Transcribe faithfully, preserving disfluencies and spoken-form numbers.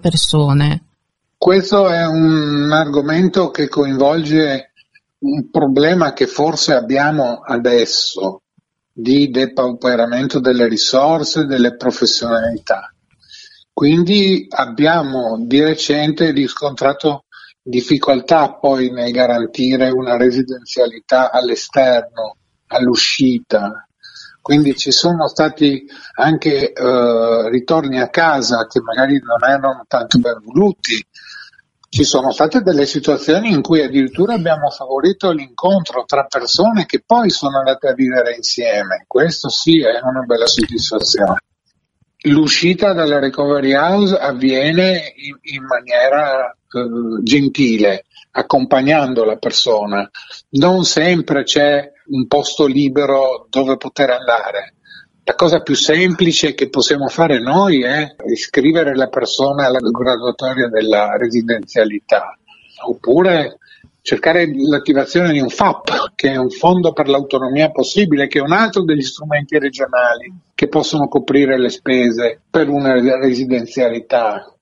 persone? Questo è un argomento che coinvolge un problema che forse abbiamo adesso di depauperamento delle risorse, delle professionalità. Quindi abbiamo di recente riscontrato difficoltà poi nel garantire una residenzialità all'esterno, all'uscita. Quindi ci sono stati anche eh, ritorni a casa che magari non erano tanto ben voluti. Ci sono state delle situazioni in cui addirittura abbiamo favorito l'incontro tra persone che poi sono andate a vivere insieme. Questo sì è una bella soddisfazione. L'uscita dalla recovery house avviene in, in maniera eh, gentile, accompagnando la persona. Non sempre c'è un posto libero dove poter andare. La cosa più semplice che possiamo fare noi è iscrivere la persona alla graduatoria della residenzialità, oppure cercare l'attivazione di un F A P, che è un fondo per l'autonomia possibile, che è un altro degli strumenti regionali che possono coprire le spese per una residenzialità.